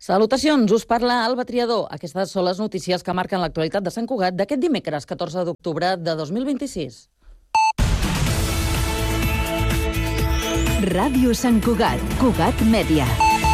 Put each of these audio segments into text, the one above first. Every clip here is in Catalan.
Salutacions, us parla Alba Triador. Aquestes són les notícies que marquen l'actualitat de Sant Cugat d'aquest dimecres, 14 d'octubre de 2026. Ràdio Sant Cugat, Cugat Mèdia.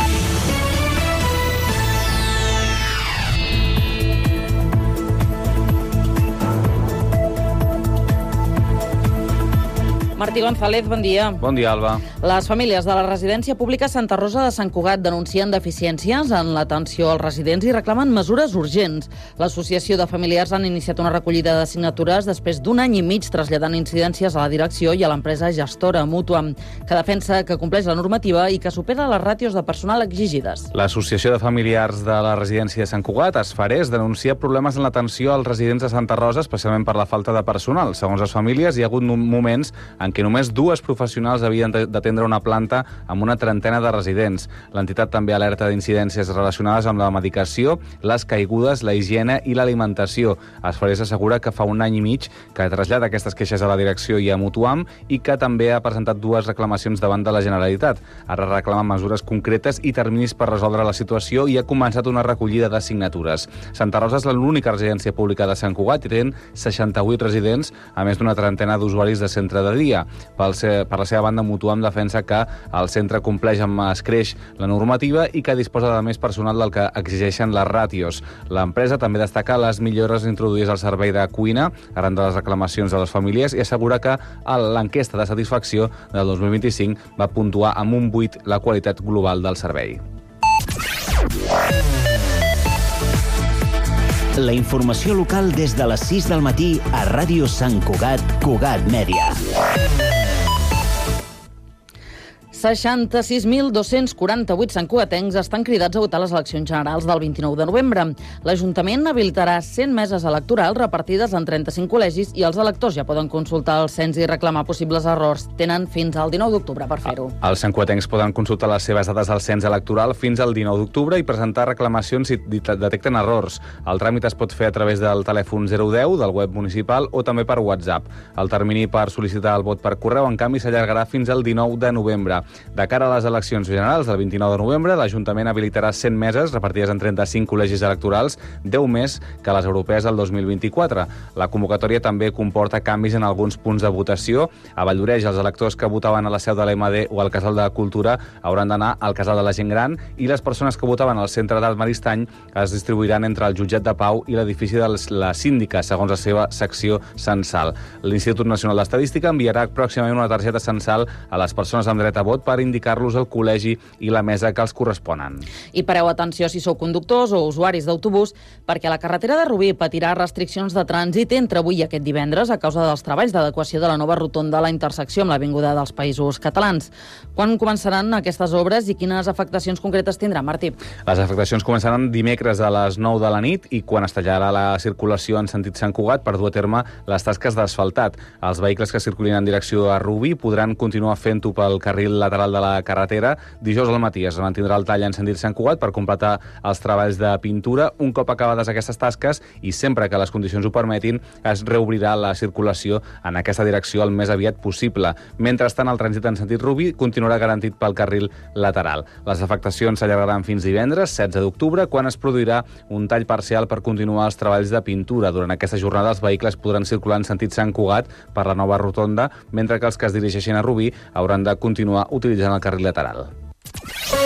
Martí González, bon dia. Bon dia, Alba. Les famílies de la residència pública Santa Rosa de Sant Cugat denuncien deficiències en l'atenció als residents i reclamen mesures urgents. L'Associació de Familiars han iniciat una recollida de signatures després d'un any i mig traslladant incidències a la direcció i a l'empresa gestora Mutuam, que defensa que compleix la normativa i que supera les ràtios de personal exigides. L'Associació de Familiars de la residència de Sant Cugat, Asfarés, denuncia problemes en l'atenció als residents de Santa Rosa, especialment per la falta de personal. Segons les famílies, hi ha hagut moments en què només dues professionals havien d'atendre una planta amb una trentena de residents. L'entitat també alerta d'incidències relacionades amb la medicació, les caigudes, la higiene i l'alimentació. Asfarés assegura que fa un any i mig que trasllada aquestes queixes a la direcció i a Mutuam i que també ha presentat dues reclamacions davant de la Generalitat. Ara reclama mesures concretes i terminis per resoldre la situació i ha començat una recollida de signatures. Santa Rosa és l'única residència pública de Sant Cugat i té 68 residents, a més d'una trentena d'usuaris de centre de dia. Per la seva banda, Mutuam defensa que el centre compleix amb escreix la normativa i que disposa de més personal del que exigeixen les ràtios. L'empresa també destaca les millores introduïdes al servei de cuina arran de les reclamacions de les famílies i assegura que l'enquesta de satisfacció del 2025 va puntuar amb un 8 la qualitat global del servei. La informació local des de les 6 del matí a Ràdio Sant Cugat, Cugat Mèdia. 66.248 santcugatencs estan cridats a votar les eleccions generals del 29 de novembre. L'Ajuntament habilitarà 100 meses electorals repartides en 35 col·legis i els electors ja poden consultar el cens i reclamar possibles errors. Tenen fins al 19 d'octubre per fer-ho. Els santcugatencs poden consultar les seves dades al cens electoral fins al 19 d'octubre i presentar reclamacions si detecten errors. El tràmit es pot fer a través del telèfon 010 del web municipal o també per WhatsApp. El termini per sol·licitar el vot per correu, en canvi, s'allargarà fins al 19 de novembre. De cara a les eleccions generals del 29 de novembre, l'Ajuntament habilitarà 100 meses repartides en 35 col·legis electorals, 10 més que les europees del 2024. La convocatòria també comporta canvis en alguns punts de votació. A Valldoreix, els electors que votaven a la seu de l'MD o al Casal de Cultura hauran d'anar al Casal de la Gent Gran i les persones que votaven al Centre d'Art Maristany es distribuiran entre el Jutjat de Pau i l'edifici de la Síndica, segons la seva secció censal. L'Institut Nacional d'Estadística enviarà pròximament una targeta censal a les persones amb dret a vot per indicar-los el col·legi i la mesa que els corresponen. I pareu atenció si sou conductors o usuaris d'autobús, perquè la carretera de Rubí patirà restriccions de trànsit entre avui i aquest divendres a causa dels treballs d'adequació de la nova rotonda a la intersecció amb l'Avinguda dels Països Catalans. Quan començaran aquestes obres i quines afectacions concretes tindrà, Martí? Les afectacions començaran dimecres a les 9 de la nit i quan es tallarà la circulació en sentit Sant Cugat per dur a terme les tasques d'asfaltat. Els vehicles que circulin en direcció a Rubí podran continuar fent-ho pel carril lateral de la carretera. Dijous al matí es mantindrà el tall en sentit Sant Cugat per completar els treballs de pintura. Un cop acabades aquestes tasques i sempre que les condicions ho permetin, es reobrirà la circulació en aquesta direcció el més aviat possible. Mentrestant, el trànsit en sentit Rubí continuarà garantit pel carril lateral. Les afectacions s'allargaran fins divendres, 16 d'octubre, quan es produirà un tall parcial per continuar els treballs de pintura. Durant aquesta jornada, els vehicles podran circular en sentit Sant Cugat per la nova rotonda, mentre que els que es dirigeixin a Rubí hauran de continuar utilitzant el carril lateral.